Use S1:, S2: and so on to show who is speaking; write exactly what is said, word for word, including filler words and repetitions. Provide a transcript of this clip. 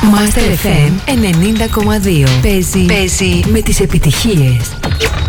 S1: Master εφ εμ ενενήντα κόμμα δύο. Παίζει, παίζει με τις επιτυχίες.